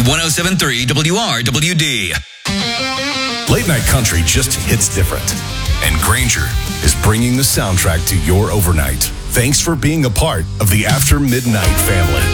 107.3 WRWD. Late Night Country just hits different. And Granger is bringing the soundtrack to your overnight. Thanks for being a part of the After Midnight family.